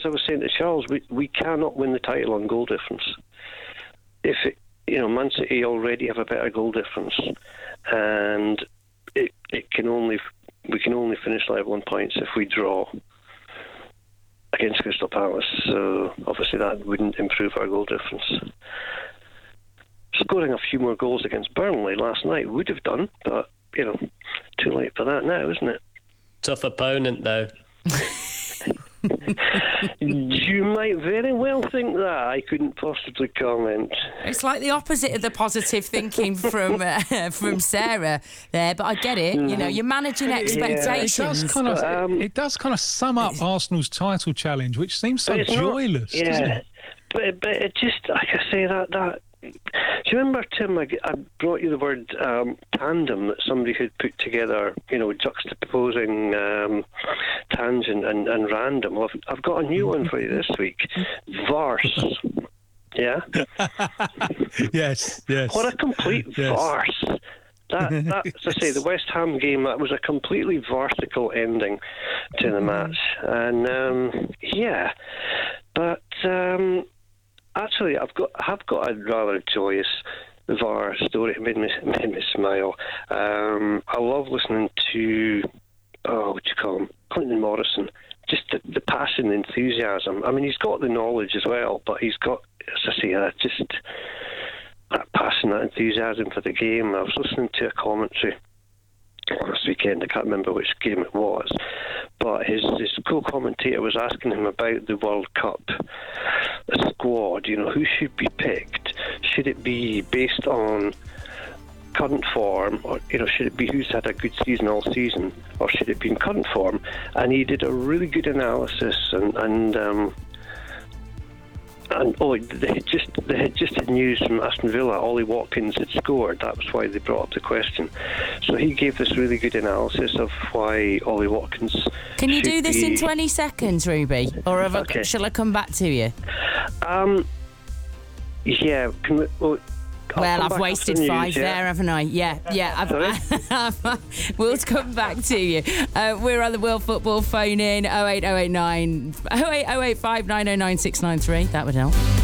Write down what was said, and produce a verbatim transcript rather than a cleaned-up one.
as I was saying to Charles, we, we cannot win the title on goal difference. If it, you know, Man City already have a better goal difference, and it it can only we can only finish level on points if we draw against Crystal Palace. So obviously that wouldn't improve our goal difference. Scoring a few more goals against Burnley last night would have done, but you know, too late for that now, isn't it? Tough opponent, though. You might very well think that. I couldn't possibly comment. It's like the opposite of the positive thinking from uh, from Sarah there, but I get it. You know, you're managing expectations. Yeah, it does kind of um, it does kind of sum up Arsenal's title challenge, which seems so But it's joyless. Not, doesn't yeah, it? but but it just, like I say, that that. Do you remember, Tim? I, I brought you the word um, tandem that somebody had put together. You know, juxtaposing um, tangent and, and random. Well, I've, I've got a new one for you this week. Varse. Yeah. Yes. Yes. What a complete Yes. farce. That, that, as I say, the West Ham game, that was a completely farcical ending to the match. And, um, yeah, but um, actually, I've got, I have got a rather joyous V A R story. It made me, made me smile. Um, I love listening to, oh, what do you call him? Clinton Morrison. Just the, the passion, the enthusiasm. I mean, he's got the knowledge as well, but he's got, as I say, uh, just that passion, that enthusiasm for the game. I was listening to a commentary last weekend. I can't remember which game it was, but his, his co-commentator was asking him about the World Cup squad. You know, who should be picked? Should it be based on current form, or you know, should it be who's had a good season all season, or should it be in current form? And he did a really good analysis, and and um, and oh, they had just they had just had news from Aston Villa. Ollie Watkins had scored. That was why they brought up the question. So he gave this really good analysis of why Ollie Watkins. Can you do this be... in twenty seconds, Ruby, or have Okay. I, shall I come back to you? Um. Yeah. Can we, well, I'll Well, come I've back wasted after the five news, yeah? there, haven't I? Yeah, yeah. I've, we'll come back to you. Uh, we're on the World Football phone in oh eight oh eight nine oh eight oh eight five nine oh nine six nine three. That would help.